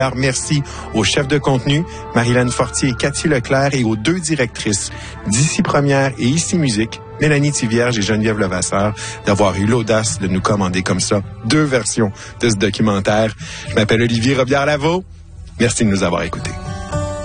Merci aux chefs de contenu, Marilyn Fortier et Cathy Leclerc, et aux deux directrices d'Ici Première et Ici Musique, Mélanie Thivierge et Geneviève Levasseur, d'avoir eu l'audace de nous commander comme ça 2 versions de ce documentaire. Je m'appelle Olivier Robillard-Lavaux. Merci de nous avoir écoutés.